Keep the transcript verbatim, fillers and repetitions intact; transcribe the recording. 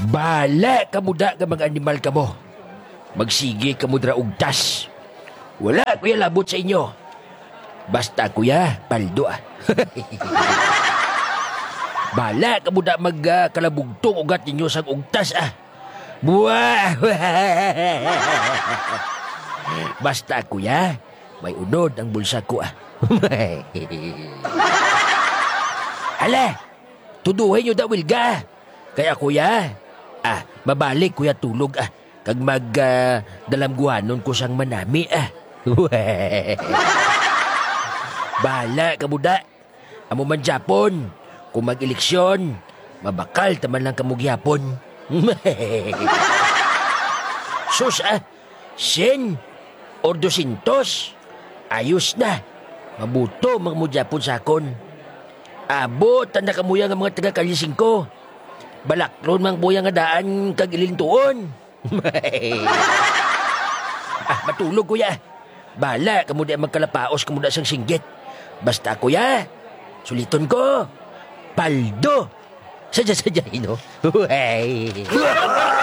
Bala ka mo da ka mga animal ka mo. Magsige ka mo dra og tas. Wala kuya labot sa inyo. Basta kuya, paldo ah. Bala ka mo da magkalabugtong ugat ninyo sa ugtas ah. Buwah! Basta kuya, may unod ang bulsa ko ah. Hala, tuduhin nyo da wilga. Kaya kuya, ah, mabalik kuya tulog ah. Kag mag uh, dalamguhanon ko sang manami ah. Bahala ka muda. Amo man Japon. Kung mag-eleksyon, mabakal taman lang kamug Japon. Sus ah, sen or dosintos. Ayos na. Mabuto mga mo Japon sakon. Abot tanda kamuya nga mga taga-kalising ko. Balaklon mang buya nga daan kag ilintuon. Ah, matulog kuya. Bala, kamu di magkalapaos, kamu da sang singgit. Basta kuya, suliton ko. Paldo. Sadya-sadya, no?